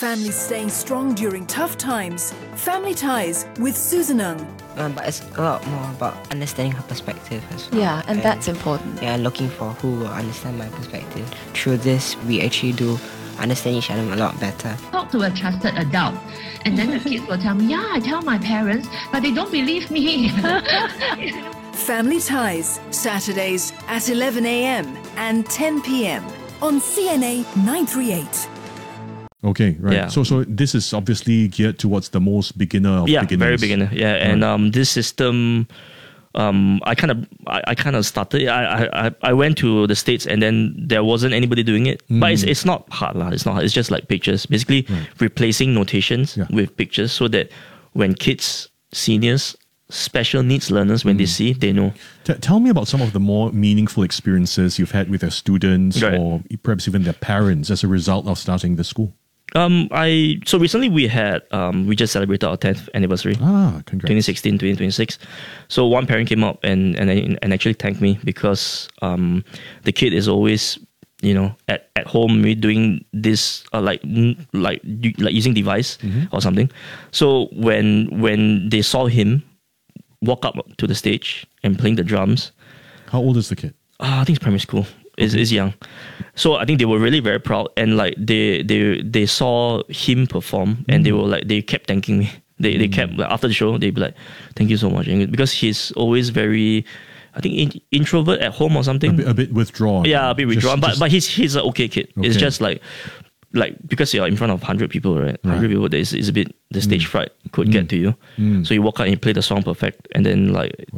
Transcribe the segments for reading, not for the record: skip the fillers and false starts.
families staying strong during tough times. Family Ties with Susan Ng. But it's a lot more about understanding her perspective as well. Yeah, and that's important. Yeah, looking for who will understand my perspective. Through this, we actually do understand each other a lot better. Talk to a trusted adult, and then the kids will tell me, yeah, I tell my parents, but they don't believe me. Family Ties, Saturdays at 11 a.m. and 10 p.m. on CNA 938. Okay, right. Yeah. So this is obviously geared towards the most beginner of beginners. Very beginner. Yeah, and this system, I kind of started. I went to the States, and then there wasn't anybody doing it. But it's not hard lah. It's not hard. It's just like pictures, basically replacing notations with pictures, so that when kids, seniors, special needs learners, when they see, they know. Tell me about some of the more meaningful experiences you've had with your students, or perhaps even their parents, as a result of starting the school. So recently we just celebrated our 10th anniversary. Congrats. 2016, 2026. So one parent came up and actually thanked me because the kid is always, at home doing this like using device or something. So when they saw him walk up to the stage and playing the drums. How old is the kid? I think it's primary school. Is young. So I think they were really very proud, and like they saw him perform, and they kept thanking me. They kept, like, after the show, they'd be like, thank you so much, because he's always very, I think, introvert at home or something. A bit withdrawn. Yeah, a bit withdrawn, but he's an okay kid. Okay. It's just like because you're in front of 100 people, right? 100 people, is a bit, the stage fright could get to you. So you walk out and you play the song perfect, and then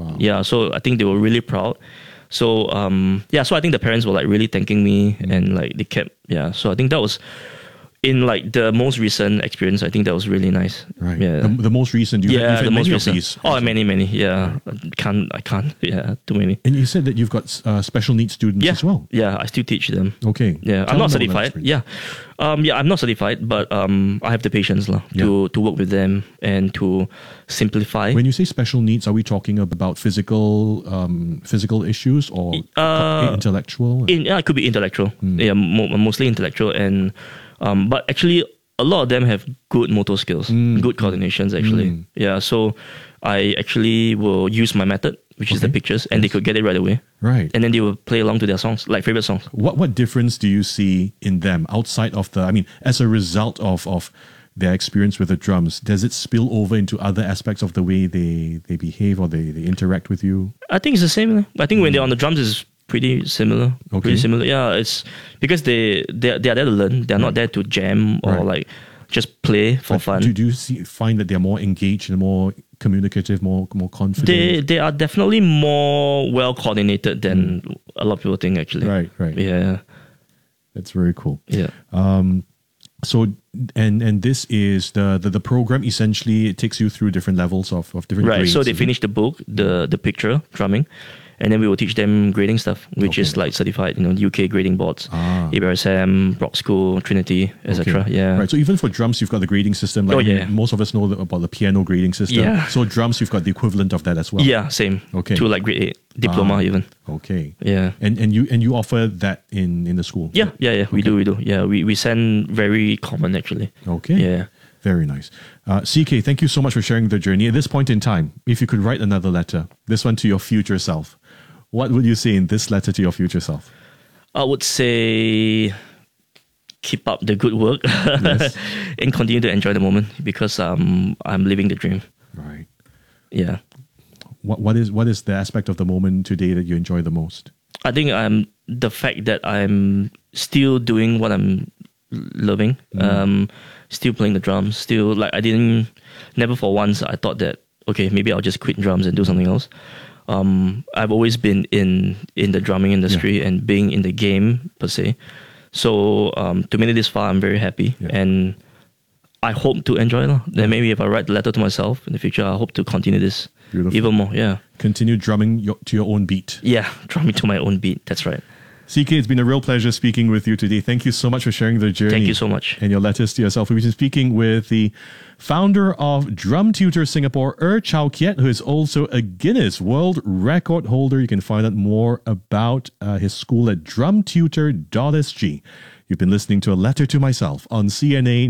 so I think they were really proud. So so I think the parents were like really thanking me, and like they kept, so I think that was in like the most recent experience. I think that was really nice. Right. Yeah. The most recent. You've had the most many recent. Of these. Oh, many. Yeah. I can't. Yeah, too many. And you said that you've got special needs students as well. Yeah, I still teach them. Okay. Yeah, I'm not certified. Yeah. I'm not certified, but I have the patience to work with them and to simplify. When you say special needs, are we talking about physical issues or intellectual? It could be intellectual. Yeah, mostly intellectual, and but actually a lot of them have good motor skills, good coordinations actually. Yeah, so I actually will use my method, which is the pictures, and they could get it right away. Right. And then they will play along to their songs, like favorite songs. What difference do you see in them outside of as a result of their experience with the drums? Does it spill over into other aspects of the way they behave or they interact with you? I think it's the same. I think when they're on the drums, it's pretty similar. Okay. Pretty similar. Yeah, it's because they're there to learn. They're not there to jam or like just play for fun. Do you find that they're more engaged and more communicative, more confident? They are definitely more well coordinated than a lot of people think, actually. Right. Yeah. That's very cool. Yeah. So and this is the program. Essentially, it takes you through different levels of different grades. So they finish the book, the picture, drumming, and then we will teach them grading stuff, which is like certified, UK grading boards, ABRSM, Brock School, Trinity, etc. Okay. Yeah. Right. So even for drums, you've got the grading system. Most of us know about the piano grading system. Yeah. So drums, you've got the equivalent of that as well. Yeah, same. Okay. To like grade 8, diploma even. Okay. Yeah. And you offer that in the school. Yeah. We do. Yeah, we send very common actually. Okay. Yeah. Very nice. CK, thank you so much for sharing the journey. At this point in time, if you could write another letter, this one to your future self, what would you say in this letter to your future self? I would say keep up the good work and continue to enjoy the moment, because I'm living the dream. Right. Yeah. What is the aspect of the moment today that you enjoy the most? I think the fact that I'm still doing what I'm loving, still playing the drums, still like never for once I thought that, okay, maybe I'll just quit drums and do something else. I've always been in the drumming industry and being in the game per se. So to make it this far, I'm very happy, and I hope to enjoy it. Then maybe if I write the letter to myself in the future, I hope to continue this even more. Yeah, continue drumming to your own beat. Yeah, drumming to my own beat. That's right. CK, it's been a real pleasure speaking with you today. Thank you so much for sharing the journey. Thank you so much. And your letters to yourself. We've been speaking with the founder of Drum Tutor Singapore, Chow Kiet, who is also a Guinness World Record holder. You can find out more about his school at drumtutor.sg. You've been listening to A Letter to Myself on CNA